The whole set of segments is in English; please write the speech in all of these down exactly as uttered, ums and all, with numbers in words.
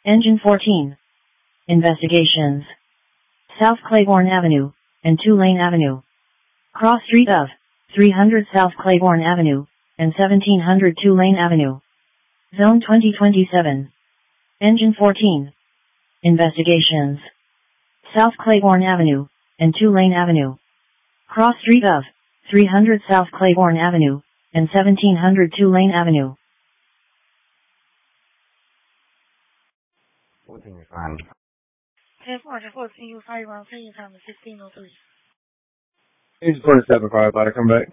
Engine fourteen. Investigations. South Claiborne Avenue, and two Lane Avenue. Cross street of three hundred South Claiborne Avenue, and seventeen hundred two Lane Avenue. Zone twenty twenty-seven. Engine fourteen. Investigations. South Claiborne Avenue, and two Lane Avenue. Cross street of three hundred South Claiborne Avenue, and seventeen hundred two Lane Avenue. fourteen is fine. ten fourteen, you fire around senior time is sixteen oh three. He's twenty-seven, firefighter, come back.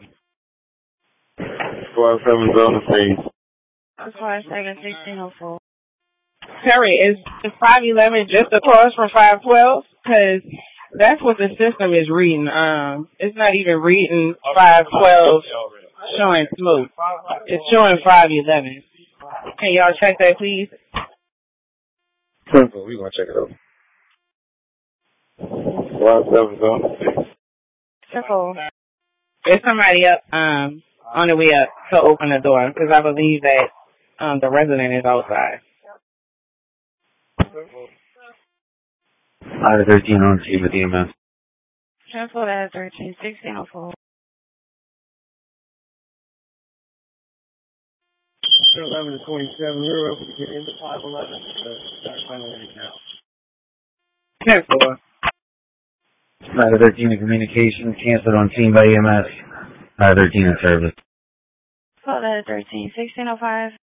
twelve seven zone three. five seven, sixteen oh four. Terry, is five eleven just across from five twelve? Because that's what the system is reading. Um, It's not even reading five twelve showing smoke. It's showing five eleven. Can y'all check that, please? Simple, we gonna check it out. twelve seven zone six. Circle. There's somebody up um, on the way up to open the door because I believe that um, the resident is outside. Ladder thirteen on scene with E M S. Transport at thirteen, sixteen oh four. eleven to twenty-seven, we're up to get into five eleven. Start finding it now. ten four. Ladder thirteen in communications, canceled on scene by E M S. Ladder thirteen in service. Transport at thirteen, sixteen oh five.